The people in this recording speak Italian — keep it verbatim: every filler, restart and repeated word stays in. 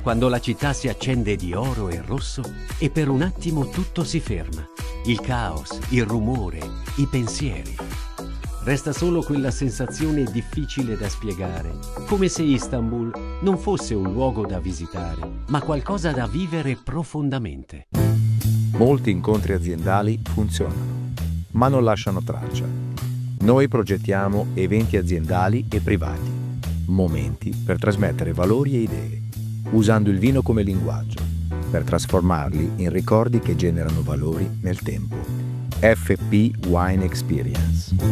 quando la città si accende di oro e rosso e per un attimo tutto si ferma. Il caos, il rumore, i pensieri. Resta solo quella sensazione difficile da spiegare, come se Istanbul non fosse un luogo da visitare, ma qualcosa da vivere profondamente. Molti incontri aziendali funzionano, ma non lasciano traccia. Noi progettiamo eventi aziendali e privati, momenti per trasmettere valori e idee, usando il vino come linguaggio, per trasformarli in ricordi che generano valori nel tempo. F P Wine Experience.